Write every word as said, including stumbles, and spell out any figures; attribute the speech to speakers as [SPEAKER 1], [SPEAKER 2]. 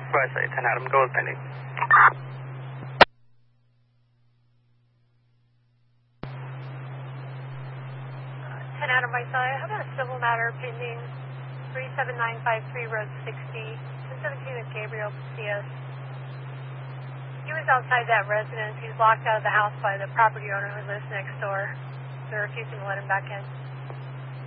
[SPEAKER 1] Right side, ten Adam, go with pending.
[SPEAKER 2] ten Adam, right side. How about a civil matter pending three seven nine five three Road sixty, ten seventeen with Gabriel Macias. He was outside that residence. He was locked out of the house by the property owner who lives next door. They're refusing to let him back in.